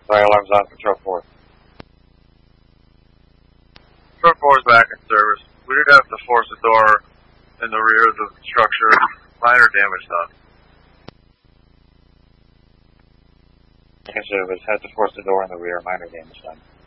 Fire alarm's on for truck 4. Truck 4 is back in service. We did have to force a door in the rear of the structure. Minor damage done. Like I said, it was had to force the door in the rear, minor damage done.